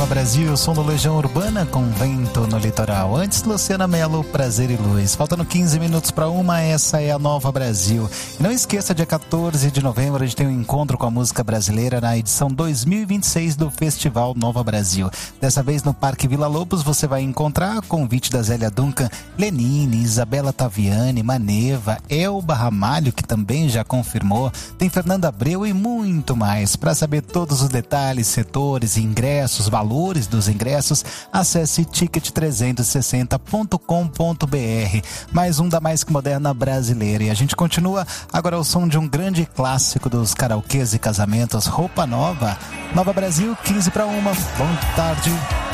Brasil, som do Legião Urbana com Vento no Litoral. Antes, Luciana Mello, Prazer e Luz. Faltando 15 minutos para uma, essa é a Nova Brasil. E não esqueça, dia 14 de novembro, a gente tem um encontro com a música brasileira na edição 2026 do Festival Nova Brasil. Dessa vez no Parque Vila Lobos você vai encontrar convite da Zélia Duncan, Lenine, Isabela Taviani, Maneva, Elba Ramalho, que também já confirmou, tem Fernanda Abreu e muito mais. Para saber todos os detalhes, setores, ingressos, valores dos ingressos, acesse ticket360.com.br. Mais um da Mais Que Moderna brasileira. E a gente continua agora ao som de um grande clássico dos karaokês e casamentos, Roupa Nova. Nova Brasil, 15 para uma. Boa tarde.